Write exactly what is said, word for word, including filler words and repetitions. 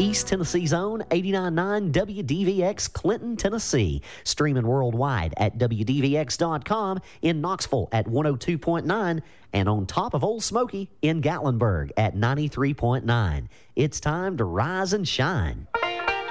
East Tennessee's own eighty-nine point nine W D V X Clinton, Tennessee. Streaming worldwide at W D V X dot com, in Knoxville at one oh two point nine, and on top of Old Smoky in Gatlinburg at ninety-three point nine. It's time to rise and shine.